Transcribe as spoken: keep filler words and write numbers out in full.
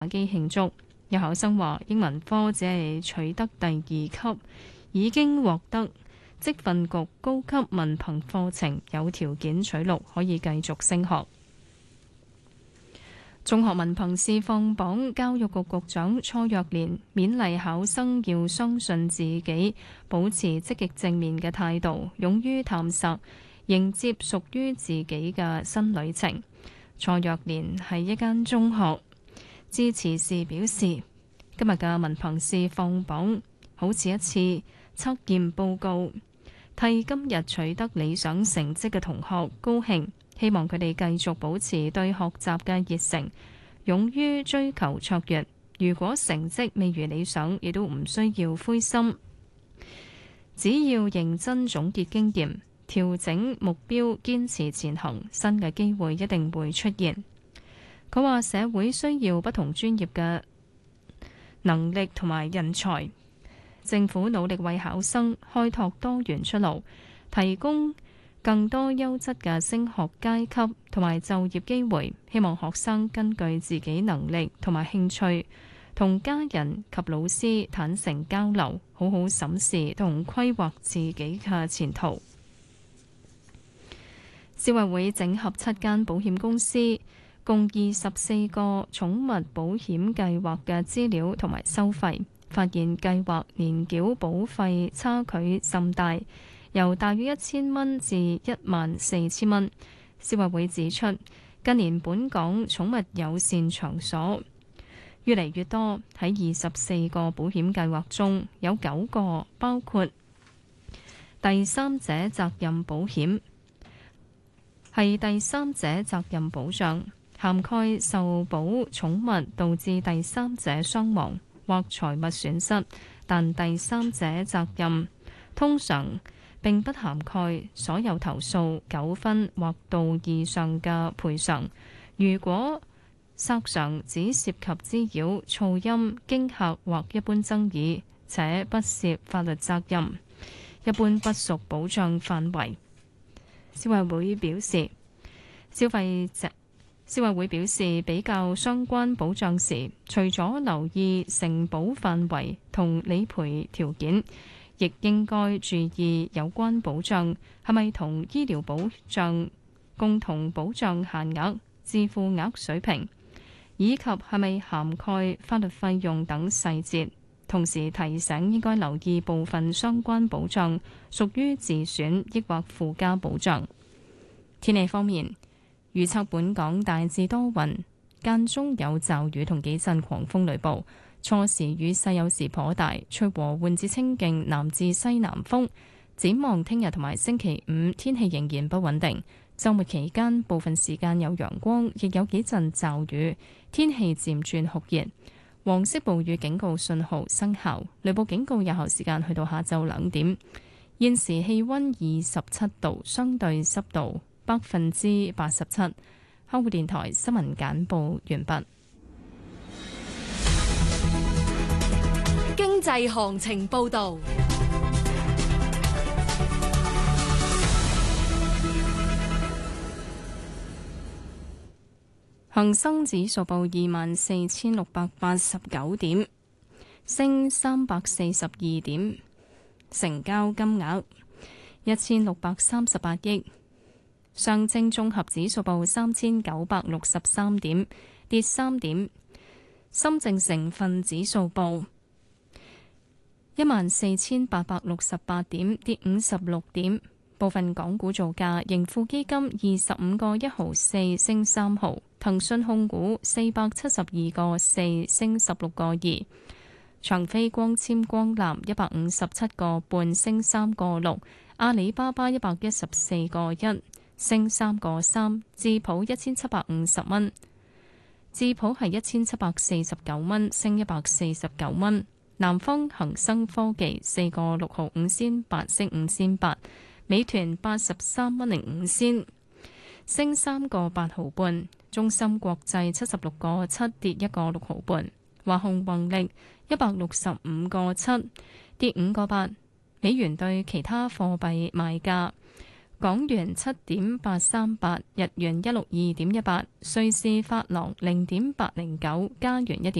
打機慶祝。有考生話，英文科只係取得第二級，已經獲得職訓局高級文憑課程，有條件取錄，可以繼續升學。中學文憑試放榜，教育局局長蔡若蓮勉勵考生要相信自己，保持積極正面嘅態度，勇於探索，迎接屬於自己嘅新旅程。蔡若蓮喺一間中學致辭時表示，今日嘅文憑試放榜好似一次測驗報告，替今日取得理想成績嘅同學高興，希望佢哋繼續保持對學習嘅熱誠，勇於追求卓越。如果成績未如理想，亦都唔需要灰心，只要認真總結經驗，調整目標，堅持前行，新嘅機會一定會出現。佢話社會需要不同專業嘅能力同埋人才，政府努力為考生開拓多元出路，提供更多優質嘅升學階級同埋就業機會，希望學生根據自己能力同埋興趣，同家人及老師坦誠交流，好好審視同規劃自己嘅前途。消委會整合七間保險公司共二十四個寵物保險計劃嘅資料同埋收費，發現計劃年繳保費差距甚大，由大約一千蚊至一萬四千蚊。消委會指出，近年本港寵物友善場所越嚟越多，喺二十四個保險計劃中有九個包括第三者責任保險，係第三者責任保障，涵蓋受保寵物導致第三者傷亡或財物損失，但第三者責任通常並不涵蓋所有投訴、糾紛或道義上嘅賠償。如果索償只涉及滋擾、噪音、驚嚇或一般爭議，且不涉法律責任，一般不屬保障範圍。消委會表示，消費者消委會表示，比較相關保障時，除咗留意承保範圍同理賠條件，亦應該注意有關保障係咪同醫療保障共同保障限額、自付額水平，以及係咪涵蓋法律費用等細節。同時提醒應該留意部分相關保障屬於自選抑或附加保障。天氣方面，預測本港大致多雲，間中有驟雨同幾陣狂風雷暴，初時雨勢有時頗大，吹和緩至清勁南至西南風。展望聽日同埋星期五天氣仍然不穩定，週末期間部分時間有陽光，亦有幾陣驟雨，天氣漸轉酷熱。黃色暴雨警告信號生效，雷暴警告有效時間去到下晝兩點。現時氣溫二十七度，相對濕度百分之八十七。香港電台新聞簡報完畢。 經濟行情報道。 恒生指數報二萬四千六百八十九點，升三百四十二點，成交金額一千六百三十八億。上證綜合指數報三千九百六十三點，跌三點。深證成分指數報一萬四千八百六十八點，跌五十六點。部分港股造價，盈富基金二十五個一毫四升三毫，騰訊控股四百七十二個四升十六個二，長飛光纖光纜一百五十七個半升三個六，阿里巴巴一百一十四個一升三個三，智普一千七百五十蚊，智普係一千七百四十九蚊升一百四十九蚊，南方恒生科技四個六毫五仙八升五仙八。美團八十三蚊零五仙，升三個八毫半；中芯國際七十六個七跌一個六毫半；華虹宏力一百六十五個七跌五個八。美元對其他貨幣賣價： 港元七點八三八，日元一六二點一八，瑞士法郎零點八零九，加元一點